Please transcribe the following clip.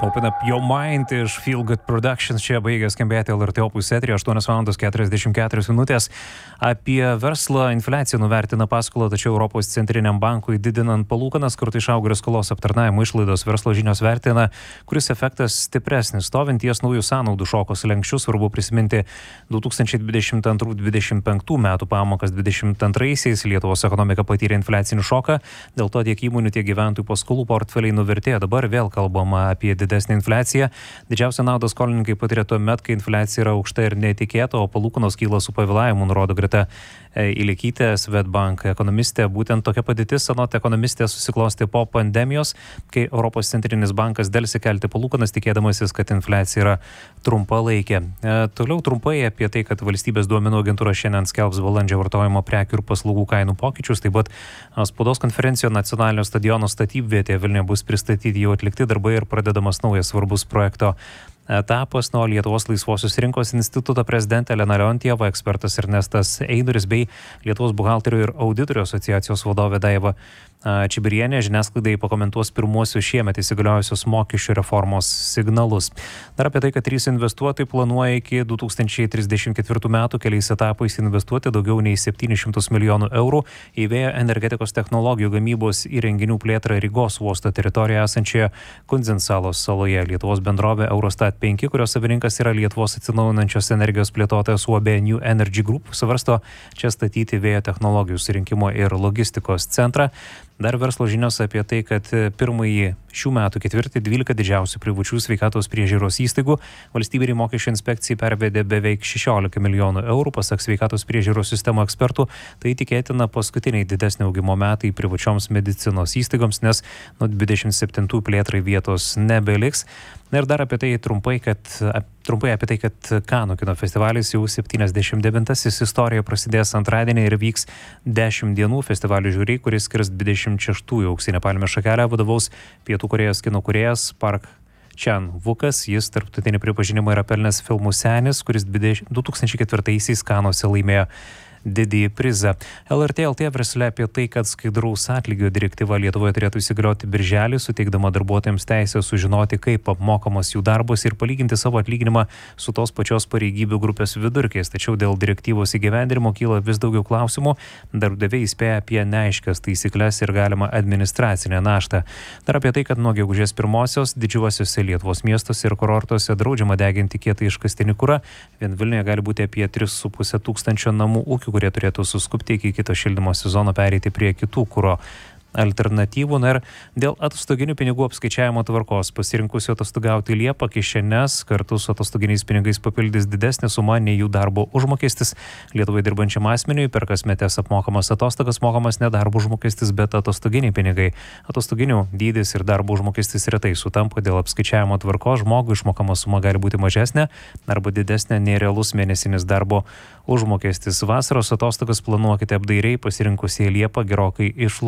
Open Up Your Mind iš Feel Good Productions. Čia baigė skambėti LRT Opus eteryje 8:44. Apie verslą infliacija nuvertina paskolą, tačiau Europos centriniam bankui didinant palūkanas kartu išaugo ir skolos aptarnavimo išlaidos. Verslo žinios vertina, kuris efektas stipresnis. Stovint ties naujų sąnaudų šoko slenksčių, svarbu prisiminti 2022-2025 metų pamokas. 2022-aisiais Lietuvos ekonomika patyrė infliacinį šoką, dėl to tiek įmonių, tiek gyventojų paskolų portfeliai nuvertėjo. Dabar vėl kalbama apie didesnį infliaciją. Didžiausią naudą skolininkai patiria tuo met, kai infliacija yra aukšta ir netikėta, o palūkanos kyla su pavėlavimu, nurodo Greta Ilekytė, Swedbank ekonomistė. Būtent tokia padėtis, anot ekonomistė, susiklostė po pandemijos, kai Europos centrinis bankas delsė kelti palūkanas, tikėdamasis, kad infliacija yra trumpalaikė. Toliau trumpai apie tai, kad valstybės duomenų agentūra šiandien skelbs balandžio vartojimo prekių ir paslaugų kainų pokyčius. Taip pat spaudos konferencijoje nacionalinio stadiono statybvietėje Vilniuje bus pristatyti jau atlikti darbai ir pradedamas naujas svarbus projekto etapas. Nuo Lietuvos laisvosios rinkos instituto prezidentė Elena Leontieva, ekspertas Ernestas Eiduris bei Lietuvos buhalterių ir auditorių asociacijos vadovė Daiva Čibirienė žiniasklaidai pakomentuos pirmuosius šiemet įsigaliojusios mokesčių reformos signalus. Dar apie tai, kad 3 investuotojai planuoja iki 2034 metų keliais etapais investuoti daugiau nei 700 milijonų eurų į vėjo energetikos technologijų gamybos įrenginių plėtrą Rygos uosto teritorijoje esančioje Kundzinsalos saloje. Lietuvos bendrovė Eurostat 5, kurios savininkas yra Lietuvos atsinaujinančios energijos plėtotojas UAB New Energy Group, svarsto čia statyti vėjo technologijų surinkimo ir logistikos centrą. Dar verslo žinios apie tai, kad pirmąjį šių metų ketvirtį 12 didžiausių privačių sveikatos priežiūros įstaigų valstybinei mokesčių inspekcijai pervedė beveik 16 milijonų eurų. Pasak sveikatos priežiūros sistemų ekspertų, tai tikėtina paskutiniai didesnio augimo metai privačioms medicinos įstaigoms, nes nuo 27 plėtrai vietos nebeliks. Na ir dar apie tai trumpai apie tai, kad Kanų kino festivalis jau 79-asis istorijoje prasidės antradienį ir vyks 10 dienų. Festivalio žiūri, kuris skirs 26-ųjų auksinę palmės šakelę, vadovaus Pietų Korėjos kino kūrėjas Park Chan-vukas. Jis tarptautinį pripažinimą yra pelnęs filmų Senis, kuris 2004-aisiais Kanuose laimėjo didįjį prizą. LRT LT versle apie tai, kad skaidraus atlygio direktyva Lietuvoje turėtų įsigalioti birželį, suteikdama darbuotojams teisę sužinoti, kaip apmokamas jų darbas ir palyginti savo atlyginimą su tos pačios pareigybių grupės vidurkiais. Tačiau dėl direktyvos įgyvendinimo kyla vis daugiau klausimų. Darbdaviai įspėja apie neaiškias taisyklės ir galimą administracinę naštą. Dar apie tai, kad nuo gegužės 1-osios didžiuosiuose Lietuvos miestuose ir kurortuose draudžiama deginti kietą iškastinį kurą. Vien Vilniuje gali būti apie 3,5 tūkstančio namų ūkių, kurie turėtų suskubti iki kito šildymo sezono pereiti prie kitų kuro alternatyvų. Na ir dėl atostoginių pinigų apskaičiavimo tvarkos pasirinkusių atostogauti Liepą kišenes kartu su atostoginiais pinigais papildys didesnė suma nei jų darbo užmokestis. Lietuvai dirbančiam asmeniui per kasmetes apmokamas atostogas mokamas ne darbo užmokestis, bet atostoginiai pinigai. Atostoginių dydis ir darbo užmokestis retai sutampa, dėl apskaičiavimo tvarkos žmogui išmokama suma gali būti mažesnė arba didesnė nei realus mėnesinis darbo užmokestis. Vasaros atostogas planuokite apdairiai, pasirinkusieji Liepą gerokai